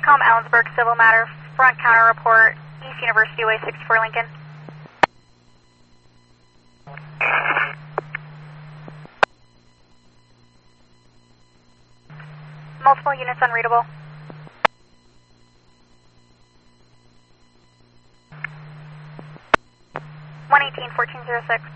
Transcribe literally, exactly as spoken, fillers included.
TRANSCOM Ellensburg, civil matter, front counter report, East University Way sixty-four Lincoln. Multiple units unreadable. one eighteen, fourteen oh six.